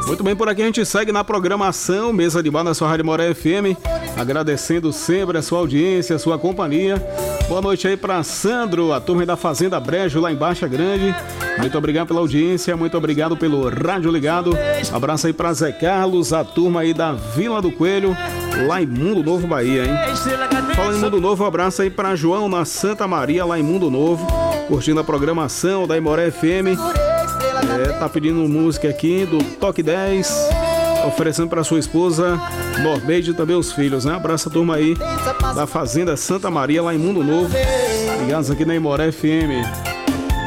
Muito bem, por aqui a gente segue na programação Mesa de Bar na sua Rádio Moré FM, agradecendo sempre a sua audiência, a sua companhia. Boa noite aí para Sandro, a turma da Fazenda Brejo lá em Baixa Grande. Muito obrigado pela audiência, muito obrigado pelo rádio ligado. Abraço aí para Zé Carlos, a turma aí da Vila do Coelho, lá em Mundo Novo, Bahia, hein? Falando em Mundo Novo, um abraço aí para João na Santa Maria, lá em Mundo Novo, curtindo a programação da Imoré FM. Tá pedindo música aqui do Toque 10, oferecendo para sua esposa Norbeide e também os filhos, né? Abraço a turma aí da Fazenda Santa Maria, lá em Mundo Novo, ligados aqui na Imoré FM.